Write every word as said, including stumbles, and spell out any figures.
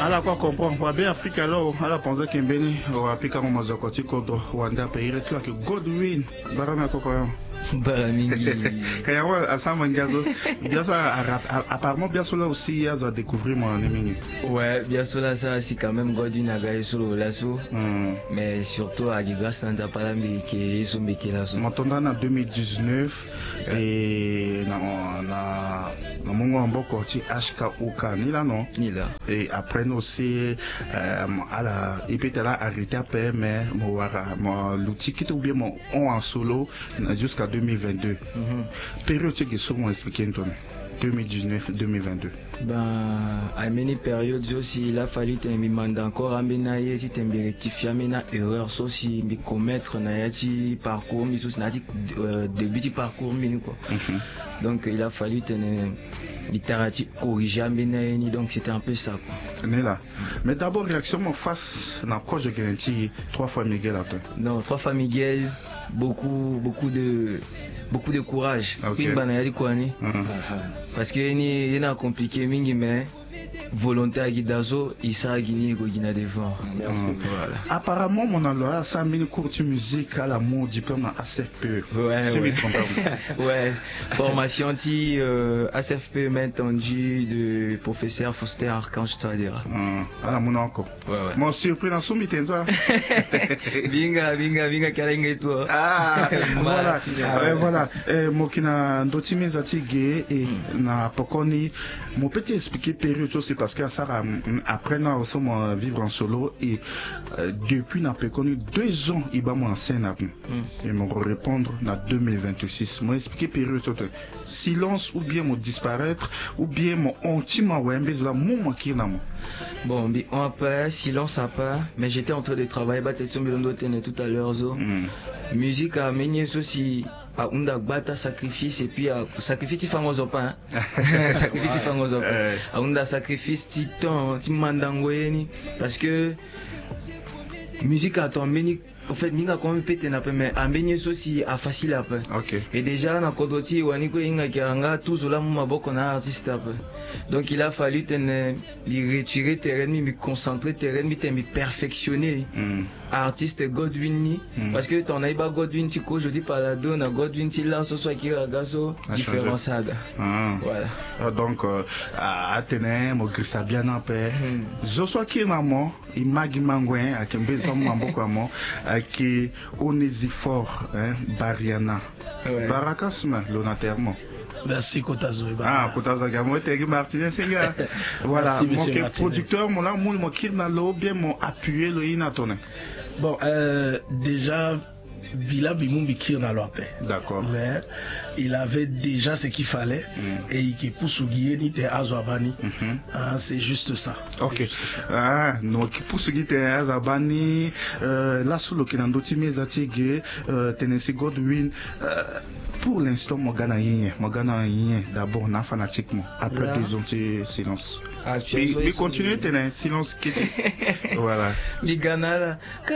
ala quoi comprendre kwa bien Afrique alors ala penser que beni o apika ko mazokoti ko do wanda pays retla que Godwin barama ko ko Baramingi. Kayawa asama ngazo bien ça apparemment bien cela aussi il a découvrir mon ami. Ouais, bien cela ça c'est quand même Godwin a gagné sur le lasso. Mais surtout à Giga Santa Palambi qui est sur Mbeki lasso. Matonda en deux mille dix-neuf et na na na mongo amboko ti H K O K ni là non ni là. Et après nous aussi euh, à la et puis là arrêté après mais mon mon l'outil qui ou bien mon on en solo jusqu'à deux mille vingt-deux. Mm-hmm. Période qui sont moins expliqué toi. deux mille dix-neuf deux mille vingt-deux. Ben, à une période aussi, il a fallu te me demander encore à menayer si tu me rectifier mes erreurs, sauf si me commettre na yati parcours, mais aussi na dit début du parcours mini quoi. Donc il a fallu te littérature corriger mes donc c'était un peu ça quoi. Là. Mais d'abord réaction en face na quoi je garantis trois fois Miguel à toi. Non, trois fois Miguel, beaucoup beaucoup de beaucoup de courage. Okay. Parce que ni a compliqué mingi mais volonté à Guidazo, il s'est gagné au Guinée devant. Merci. Voilà. Apparemment mon alloa ça mini cours de musique à l'amour diplôme A C F P E. Ouais. Ouais. Ouais. Formation ti euh, A C F P E main tendue de professeur Foster Archange ça dire. Ah la mon encore. Ouais ouais. Mon surpris dans son mitten toi. Binga binga binga kalinga toi. Ah voilà. Ouais, voilà. Eh mokina ndotimi zati gay et na pokoni mon petit expliquer période chose c'est parce que ça après nous sommes vivre en solo et euh, depuis n'a pas connu deux ans il va en scène et me répondre dans deux mille vingt-six moi expliquer période silence ou bien mon disparaître ou bien mon anti-ma wembe la mon qui n'a bon on a pas silence à pas mais j'étais en train de travailler battre sur Melondo tout à l'heure zo musique à mener aussi à unda bata sacrifice et puis à sacrifice fangos au pain sacrifice fangos au pain à unda sacrifice titan timandangoyeni parce que musique à ton meni en fait minga comme pété na mais amener aussi à facile à peu okay. Et déjà na kodoti waniko inga kianga tout cela mon maboko na artiste à peu donc il a fallu tenir retirer terrain me concentrer terrain me perfectionner mm. Artiste Godwin ni mm. Parce que ton aïba Godwin tu co je dis par la donne à Godwin tu là ce soit qui ragazo différenciade ah. Voilà ah, donc euh, à tenir mo grissa bien en paix je sois qui maman il magi mangouin à kembe son maboko amo qui Onésifore hein, Bariana. Ouais. Barakasma, l'onatermo. Merci Kotazo. Ah, Kotazo, moi t'es Martinez Senga. Voilà, mon producteur, mon là, mon qui n'a bien mon appuyé le inatone. Bon, euh, déjà Villa Bimumbi qui n'a pas. D'accord. Mais il avait déjà ce qu'il fallait mm. Et il pour souguier ni te azwabani. Mm-hmm. Ah, c'est juste ça. Ok. Juste ça. Ah, donc pour souguier te azwabani, euh, là sous le kinando timezati euh, Tennessee Godwin. Euh, pour l'instant, mon gars n'a rien. Mon gars n'a rien. D'abord, n'a fanatiquement. Après yeah. Deux ans de silence. Ah, mais mais continue, tenez silence qui. Voilà. Les Ghana là.